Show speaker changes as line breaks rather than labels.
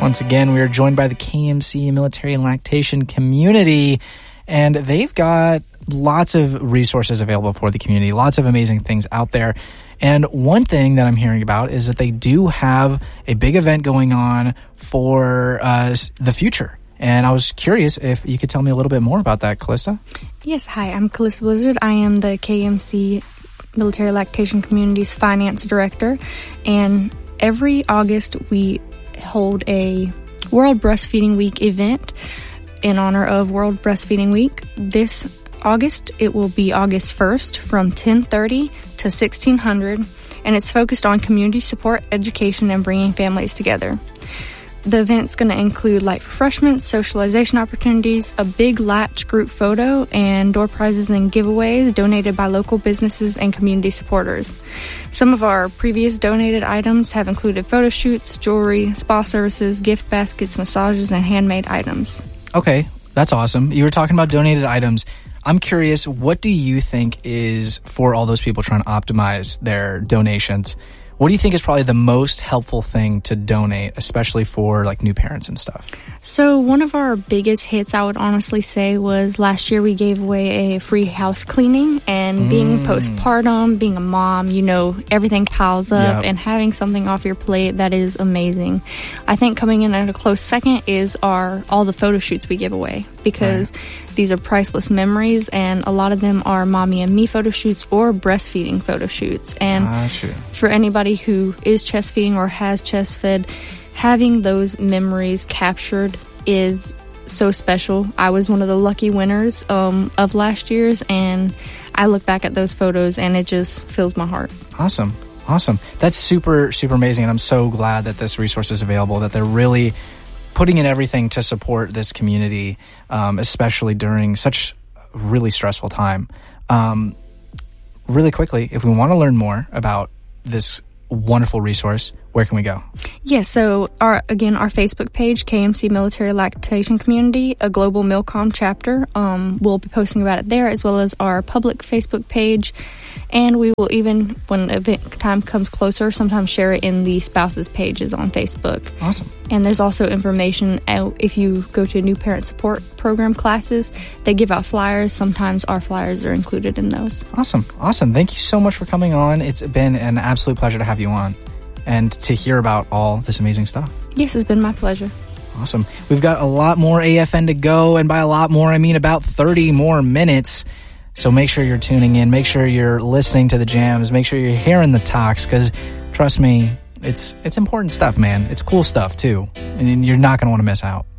Once again, we are joined by the KMC Military and Lactation community, and they've got lots of resources available for the community, lots of amazing things out there. And one thing that I'm hearing about is that they do have a big event going on for the future. And I was curious if you could tell me a little bit more about that, Calista.
Yes, hi, I'm Calista Blizzard. I am the KMC Military Lactation Community's Finance Director. And every August, we hold a World Breastfeeding Week event in honor of World Breastfeeding Week. This August, it will be August 1st from 10:30 to 1600, and it's focused on community support, education, and bringing families together. The event's going to include light refreshments, socialization opportunities, a big latch group photo, and door prizes and giveaways donated by local businesses and community supporters. Some of our previous donated items have included photo shoots, jewelry, spa services, gift baskets, massages, and handmade items.
Okay, that's awesome. You were talking about donated items. I'm curious, what do you think is, for all those people trying to optimize their donations, what do you think is probably the most helpful thing to donate, especially for like new parents and stuff?
So one of our biggest hits, I would honestly say, was last year we gave away a free house cleaning. And being postpartum, being a mom, you know, everything piles up. Yep. And having something off your plate, that is amazing. I think coming in at a close second is all the photo shoots we give away, because these are priceless memories, and a lot of them are mommy and me photo shoots or breastfeeding photo shoots. And for anybody who is chest feeding or has chest fed, having those memories captured is so special. I was one of the lucky winners of last year's, and I look back at those photos and it just fills my heart.
Awesome. That's super, super amazing. And I'm so glad that this resource is available, that they're really putting in everything to support this community, especially during such a really stressful time. Really quickly, if we want to learn more about this wonderful resource, where can we go?
Yes, so our Facebook page, KMC Military Lactation Community, a global MILCOM chapter. We'll be posting about it there, as well as our public Facebook page. And we will even, when event time comes closer, sometimes share it in the spouses pages on Facebook.
Awesome.
And there's also information if you go to new parent support program classes, they give out flyers. Sometimes our flyers are included in those.
Awesome. Thank you so much for coming on. It's been an absolute pleasure to have you on and to hear about all this amazing stuff.
Yes, it's been my pleasure.
Awesome. We've got a lot more AFN to go, and by a lot more, I mean about 30 more minutes. So make sure you're tuning in. Make sure you're listening to the jams. Make sure you're hearing the talks, because trust me, it's important stuff, man. It's cool stuff, too. And you're not going to want to miss out.